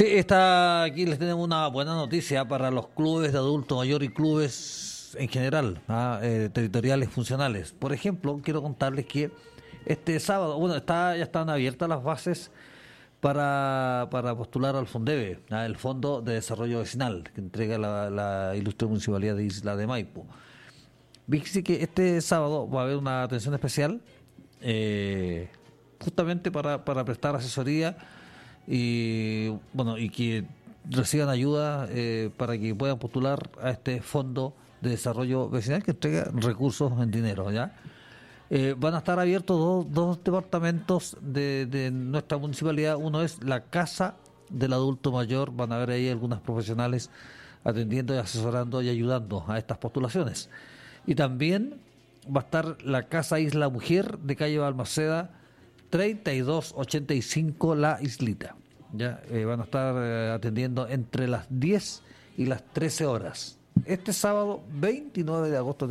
Sí, aquí les tenemos una buena noticia para los clubes de adulto mayor y clubes en general, territoriales funcionales. Por ejemplo, quiero contarles que este sábado, bueno, ya están abiertas las bases para postular al FONDEVE, el Fondo de Desarrollo Vecinal, que entrega la ilustre Municipalidad de Isla de Maipo. Fíjese que este sábado va a haber una atención especial, justamente para prestar asesoría y bueno, y que reciban ayuda para que puedan postular a este Fondo de Desarrollo Vecinal que entrega recursos en dinero, ¿ya? Van a estar abiertos dos departamentos de nuestra municipalidad. Uno es la Casa del Adulto Mayor. Van a ver ahí algunas profesionales atendiendo y asesorando y ayudando a estas postulaciones. Y también va a estar la Casa Isla Mujer de calle Balmaceda 3285 La Islita. Ya van a estar atendiendo entre las 10 y las 13 horas. Este sábado 29 de agosto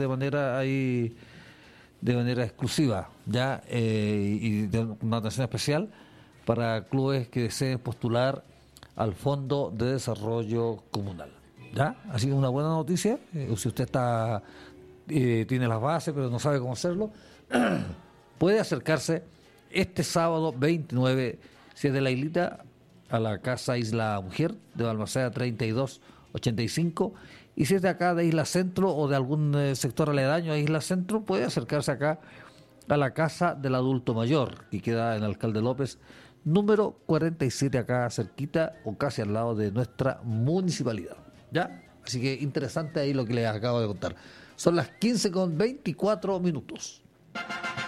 de manera exclusiva, ya y de una atención especial para clubes que deseen postular al Fondo de Desarrollo Comunal. ¿Ya? Así que una buena noticia, si usted tiene las bases pero no sabe cómo hacerlo, puede acercarse este sábado 29, si es de la Islita, a la Casa Isla Mujer de Balmaceda 3285, y si es de acá de Isla Centro o de algún sector aledaño a Isla Centro, puede acercarse acá a la Casa del Adulto Mayor, que queda en Alcalde López, número 47, acá cerquita o casi al lado de nuestra municipalidad. ¿Ya? Así que interesante ahí lo que les acabo de contar. Son las 15:24.